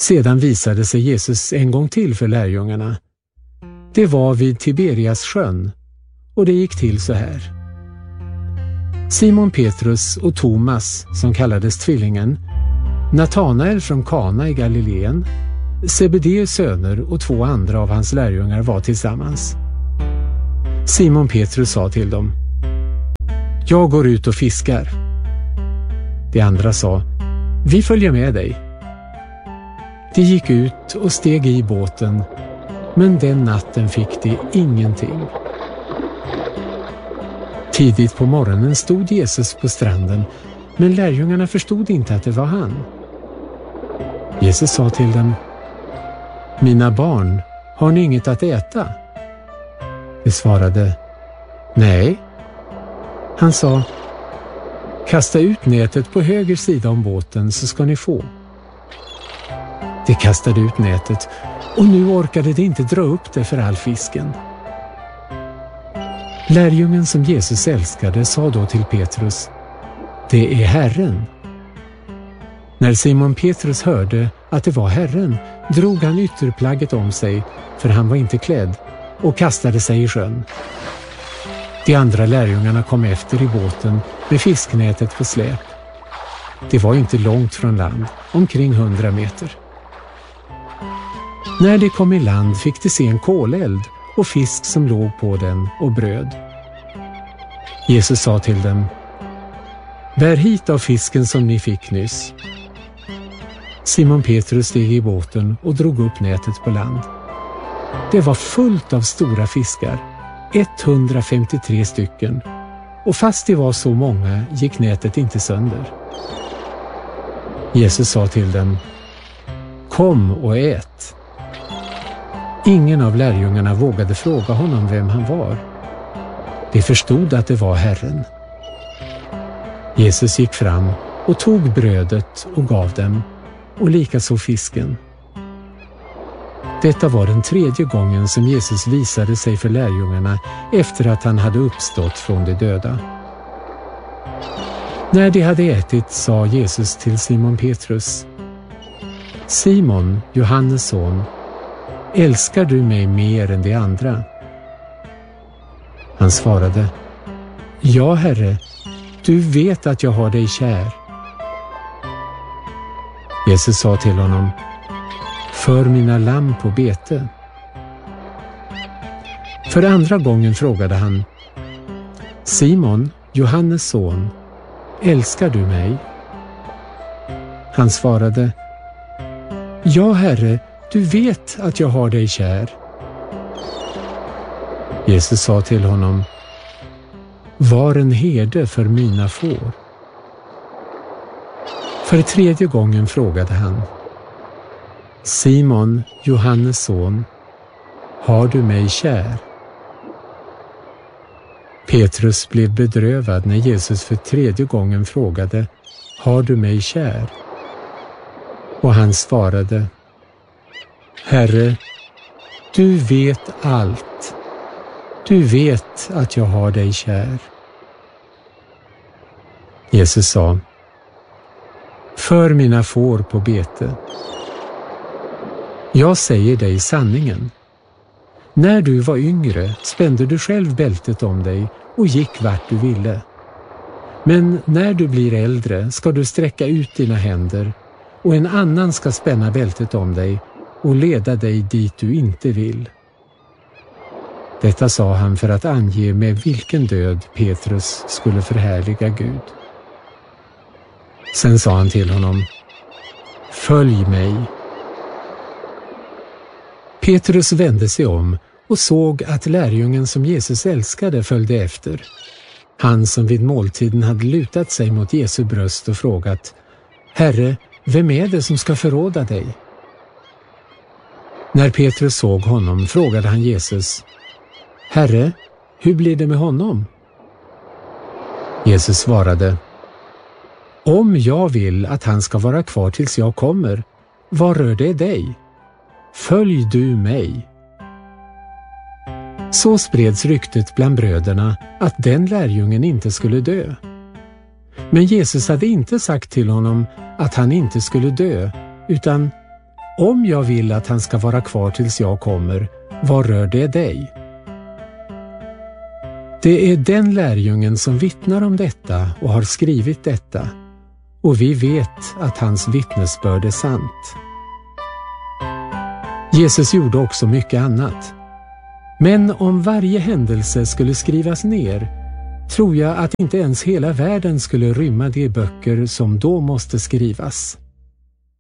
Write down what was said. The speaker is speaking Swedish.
Sedan visade sig Jesus en gång till för lärjungarna. Det var vid Tiberias sjön, och det gick till så här. Simon Petrus och Thomas, som kallades tvillingen, Natanael från Kana i Galileen, Zebedeus söner och 2 andra av hans lärjungar var tillsammans. Simon Petrus sa till dem: Jag går ut och fiskar. De andra sa: Vi följer med dig. De gick ut och steg i båten, men den natten fick de ingenting. Tidigt på morgonen stod Jesus på stranden, men lärjungarna förstod inte att det var han. Jesus sa till dem: Mina barn, har ni inget att äta? De svarade: Nej. Han sa: Kasta ut nätet på höger sida om båten så ska ni få. De kastade ut nätet, och nu orkade de inte dra upp det för all fisken. Lärjungen som Jesus älskade sa då till Petrus: Det är Herren. När Simon Petrus hörde att det var Herren drog han ytterplagget om sig, för han var inte klädd, och kastade sig i sjön. De andra lärjungarna kom efter i båten med fisknätet på släp. Det var inte långt från land, omkring 100 meter. När de kom i land fick de se en koleld och fisk som låg på den och bröd. Jesus sa till dem: Bär hit av fisken som ni fick nyss. Simon Petrus steg i båten och drog upp nätet på land. Det var fullt av stora fiskar, 153 stycken, och fast det var så många gick nätet inte sönder. Jesus sa till dem: Kom och ät. Ingen av lärjungarna vågade fråga honom vem han var. De förstod att det var Herren. Jesus gick fram och tog brödet och gav dem, och likaså fisken. Detta var den 3:e gången som Jesus visade sig för lärjungarna efter att han hade uppstått från de döda. När de hade ätit sa Jesus till Simon Petrus: Simon, Johannes son, älskar du mig mer än de andra? Han svarade: Ja, Herre, du vet att jag har dig kär. Jesus sa till honom: För mina lamm på bete. För andra gången frågade han: Simon, Johannes son, älskar du mig? Han svarade: Ja, Herre, du vet att jag har dig kär. Jesus sa till honom: Var en herde för mina får. För 3:e gången frågade han: Simon, Johannes son, har du mig kär? Petrus blev bedrövad när Jesus för 3:e gången frågade: Har du mig kär? Och han svarade: Herre, du vet allt. Du vet att jag har dig kär. Jesus sa: För mina får på bete. Jag säger dig sanningen. När du var yngre spände du själv bältet om dig och gick vart du ville. Men när du blir äldre ska du sträcka ut dina händer, och en annan ska spänna bältet om dig och leda dig dit du inte vill. Detta sa han för att ange med vilken död Petrus skulle förhärliga Gud. Sen sa han till honom: Följ mig. Petrus vände sig om och såg att lärjungen som Jesus älskade följde efter. Han som vid måltiden hade lutat sig mot Jesu bröst och frågat: Herre, vem är det som ska förråda dig? När Petrus såg honom frågade han Jesus: Herre, hur blir det med honom? Jesus svarade: Om jag vill att han ska vara kvar tills jag kommer, vad rör det dig? Följ du mig. Så spreds ryktet bland bröderna att den lärjungen inte skulle dö. Men Jesus hade inte sagt till honom att han inte skulle dö, utan om jag vill att han ska vara kvar tills jag kommer, vad rör det dig? Det är den lärjungen som vittnar om detta och har skrivit detta, och vi vet att hans vittnesbörd är sant. Jesus gjorde också mycket annat. Men om varje händelse skulle skrivas ner, tror jag att inte ens hela världen skulle rymma de böcker som då måste skrivas.